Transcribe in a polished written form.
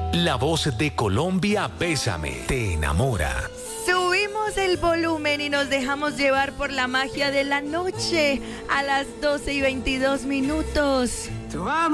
La voz de Colombia, Bésame, te enamora. Subimos el volumen y nos dejamos llevar por la magia de la noche a las 12:22.